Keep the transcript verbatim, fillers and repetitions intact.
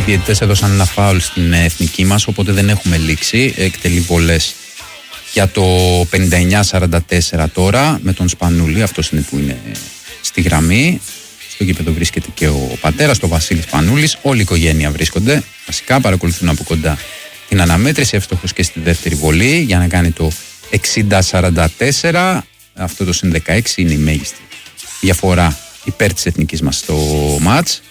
οι διαιτητές έδωσαν ένα φάουλ στην εθνική μας, οπότε δεν έχουμε λήξει. Εκτελεί βολές για το πενήντα εννιά σαράντα τέσσερα τώρα με τον Σπανούλη, αυτός είναι που είναι στη γραμμή. Στο γήπεδο βρίσκεται και ο πατέρας, ο Βασίλης Σπανούλης. Όλη η οικογένεια βρίσκονται. Βασικά παρακολουθούν από κοντά την αναμέτρηση. Εύστοχος και στη δεύτερη βολή για να κάνει το εξήντα σαράντα τέσσερα. Αυτό το συν δεκαέξι είναι η μέγιστη διαφορά υπέρ της εθνικής μας στο μάτς.